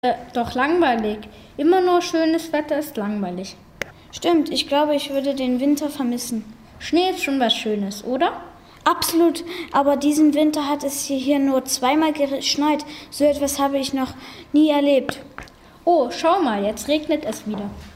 Doch langweilig. Immer nur schönes Wetter ist langweilig. Stimmt, ich glaube, ich würde den Winter vermissen. Schnee ist schon was Schönes, oder? Absolut, aber diesen Winter hat es hier nur zweimal geschneit. So etwas habe ich noch nie erlebt. Oh, schau mal, jetzt regnet es wieder.